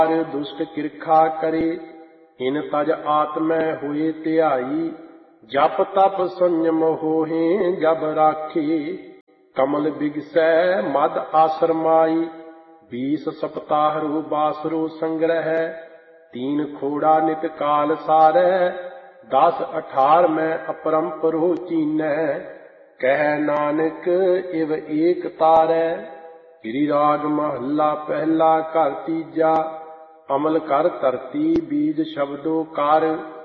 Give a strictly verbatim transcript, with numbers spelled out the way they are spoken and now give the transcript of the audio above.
दुष्ट किरखा करे, इन तज आत्मै होए त्याई। जप तप संयम होहे जब राखे, कमल बिगसै मद आश्रमाई। बीस सप्ताहरु बासरो संग्रह, तीन खोड़ा नित काल सारै। दस अठार में अपरंपरो चीनै, कह नानक इव एक तारै। गिरिराग महला पहला घर तीजा, अमल कर धरती बीज शब्दो कार।